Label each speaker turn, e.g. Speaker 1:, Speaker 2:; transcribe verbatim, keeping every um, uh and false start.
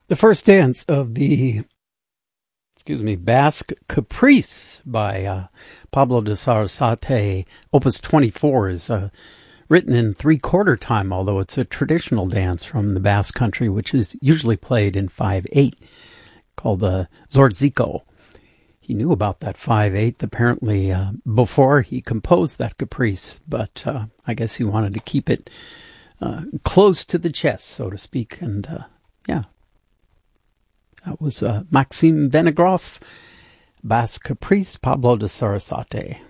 Speaker 1: The first dance of the, excuse me, Basque Caprice by uh, Pablo de Sarasate, Opus twenty-four, is uh, written in three-quarter time, although it's a traditional dance from the Basque country, which is usually played in five eight, called the Zortziko. He knew about that five eight apparently uh, before he composed that caprice, but uh, I guess he wanted to keep it uh, close to the chest, so to speak, and uh, yeah. That was uh, Maxime Venegroff, Basque Caprice, Pablo de Sarasate.